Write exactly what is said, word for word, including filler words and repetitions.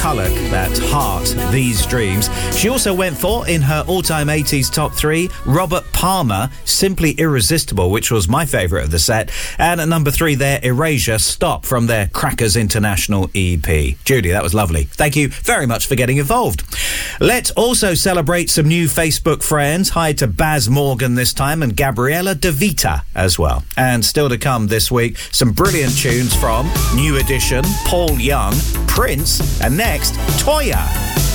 McCulloch, that Heart, These Dreams. She also went for, in her all-time eighties top three, Robert Palmer, Simply Irresistible, which was my favourite of the set. And at number three there, Erasure, Stop, from their Crackers International E P. Judy, that was lovely. Thank you very much for getting involved. Let's also celebrate some new Facebook friends. Hi to Baz Morgan this time and Gabriella De Vita as well. And still to come this week, some brilliant tunes from New Edition, Paul Young, Prince, and next, Toya.